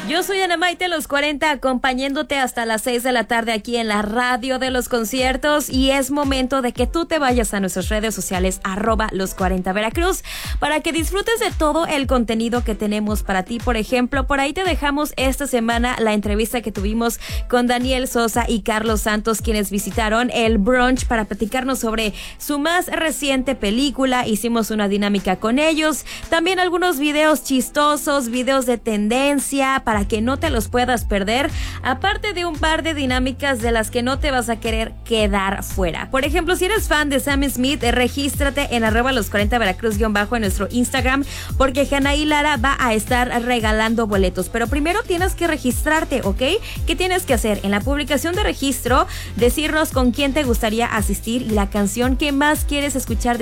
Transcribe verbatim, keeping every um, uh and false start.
Yo soy Ana Maite Los cuarenta, acompañándote hasta las seis de la tarde aquí en la radio de los conciertos, y es momento de que tú te vayas a nuestras redes sociales arroba los cuarenta Veracruz para que disfrutes de todo el contenido que tenemos para ti. Por ejemplo, por ahí te dejamos esta semana la entrevista que tuvimos con Daniel Sosa y Carlos Santos, quienes visitaron el brunch para platicarnos sobre su más reciente película. Hicimos una dinámica con ellos, también algunos videos chistosos, videos de tendencia para que no te los puedas perder, aparte de un par de dinámicas de las que no te vas a querer quedar fuera. Por ejemplo, si eres fan de Sam Smith, regístrate en arroba los cuarenta Veracruz guión bajo en nuestro Instagram, porque Janaí Lara va a estar regalando boletos. Pero primero tienes que registrarte, ¿ok? ¿Qué tienes que hacer? En la publicación de registro, decirnos con quién te gustaría asistir y la canción que más quieres escuchar de